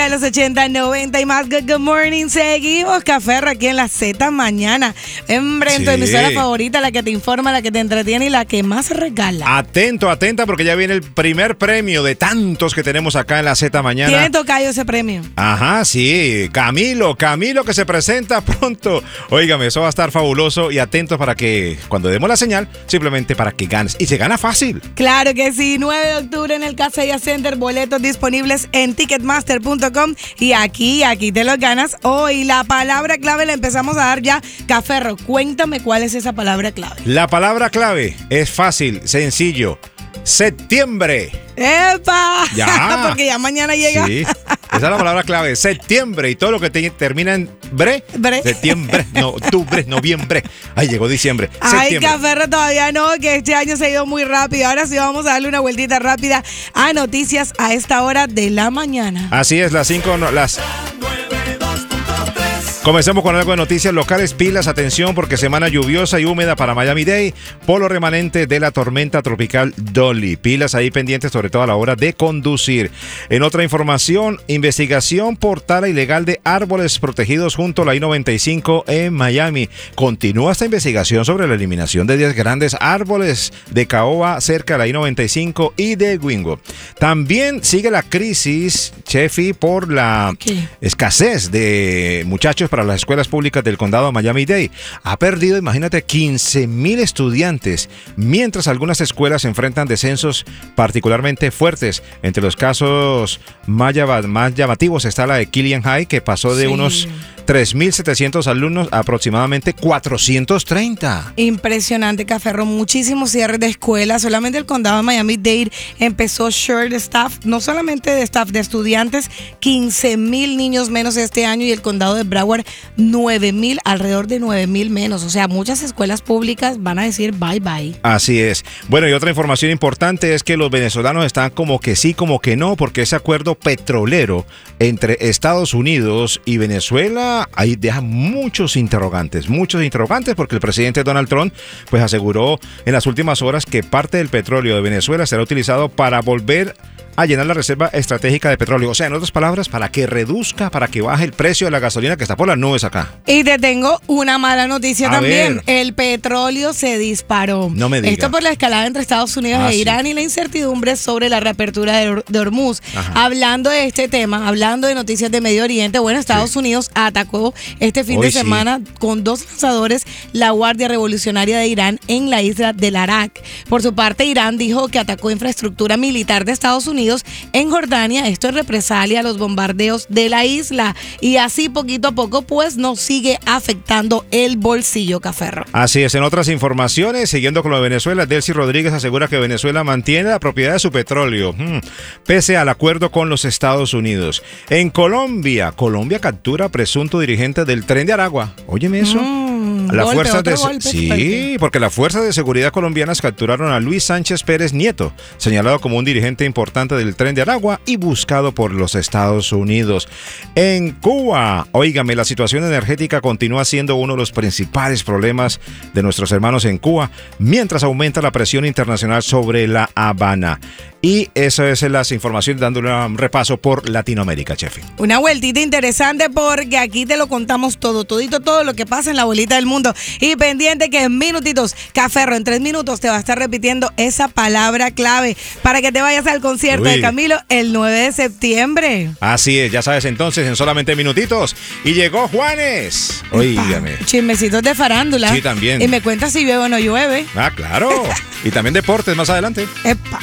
A los 80, 90 y más. Good morning. Seguimos, Caferro, aquí en la Z Mañana. En tu emisora favorita, la que te informa, la que te entretiene y la que más regala. Atenta, porque ya viene el primer premio de tantos que tenemos acá en la Z Mañana. ¿Tiene tocayo ese premio? Ajá, sí. Camilo que se presenta pronto. Óigame, eso va a estar fabuloso y atentos para que cuando demos la señal, simplemente para que ganes. Y se gana fácil. Claro que sí. 9 de octubre en el Casella Center. Boletos disponibles en Ticketmaster.com. Y aquí te los ganas hoy. La palabra clave la empezamos a dar ya. Caferro, cuéntame cuál es esa palabra clave. La palabra clave es fácil, sencillo. Septiembre. ¡Epa! Ya. Porque ya mañana llega. Sí, esa es la palabra clave. Septiembre y todo lo que termina en bre. Septiembre, no, octubre, noviembre. Ay, llegó diciembre. Ay, Caferro, todavía no, que este año se ha ido muy rápido. Ahora sí vamos a darle una vueltita rápida a noticias a esta hora de la mañana. Así es, Comencemos con algo de noticias locales. Pilas, atención, porque semana lluviosa y húmeda para Miami-Dade. Polo remanente de la tormenta tropical Dolly. Pilas ahí pendientes, sobre todo a la hora de conducir. En otra información, investigación por tala ilegal de árboles protegidos junto a la I-95 en Miami. Continúa esta investigación sobre la eliminación de 10 grandes árboles de caoba cerca de la I-95 y de Wingwood. También sigue la crisis, Chefi, por la escasez de muchachos para las escuelas públicas del condado de Miami-Dade. Ha perdido, imagínate, 15,000 estudiantes, mientras algunas escuelas enfrentan descensos particularmente fuertes. Entre los casos más llamativos está la de Killian High, que pasó de unos 3,700 alumnos a aproximadamente 430. Impresionante, Caferro. Muchísimos cierres de escuelas. Solamente el condado de Miami-Dade empezó short staff, no solamente de staff, de estudiantes, 15,000 niños menos este año, y el condado de Broward 9,000, alrededor de 9,000 menos. O sea, muchas escuelas públicas van a decir bye bye. Así es. Bueno, y otra información importante es que los venezolanos están como que sí, como que no, porque ese acuerdo petrolero entre Estados Unidos y Venezuela ahí deja muchos interrogantes, porque el presidente Donald Trump pues aseguró en las últimas horas que parte del petróleo de Venezuela será utilizado para volver a llenar la reserva estratégica de petróleo. O sea, en otras palabras, para que reduzca, para que baje el precio de la gasolina que está por las nubes acá. Y te tengo una mala noticia también. El petróleo se disparó. No me digas. Esto por la escalada entre Estados Unidos e Irán y la incertidumbre sobre la reapertura de Hormuz. Ajá. Hablando de este tema, hablando de noticias de Medio Oriente, bueno, Estados Unidos atacó este fin de semana con 2 lanzadores la Guardia Revolucionaria de Irán en la isla del Arak. Por su parte, Irán dijo que atacó infraestructura militar de Estados Unidos en Jordania. Esto es represalia a los bombardeos de la isla, y así poquito a poco pues nos sigue afectando el bolsillo, Caferro. Así es. En otras informaciones, siguiendo con lo de Venezuela, Delcy Rodríguez asegura que Venezuela mantiene la propiedad de su petróleo pese al acuerdo con los Estados Unidos. En Colombia captura presunto dirigente del Tren de Aragua. Óyeme eso. Porque las fuerzas de seguridad colombianas capturaron a Luis Sánchez Pérez Nieto, señalado como un dirigente importante del Tren de Aragua y buscado por los Estados Unidos. En Cuba, óigame, la situación energética continúa siendo uno de los principales problemas de nuestros hermanos en Cuba, mientras aumenta la presión internacional sobre La Habana. Y eso es las informaciones, dándole un repaso por Latinoamérica, Chefi. Una vueltita interesante, porque aquí te lo contamos todo lo que pasa en la bolita del mundo. Y pendiente que en minutitos, Caferro, en 3 minutos te va a estar repitiendo esa palabra clave para que te vayas al concierto de Camilo el 9 de septiembre. Así es, ya sabes entonces, en solamente minutitos. Y llegó Juanes. Óigame. Chismecitos de farándula. Sí, también. Y me cuentas si llueve o no llueve. Ah, claro. Y también deportes más adelante. Epa.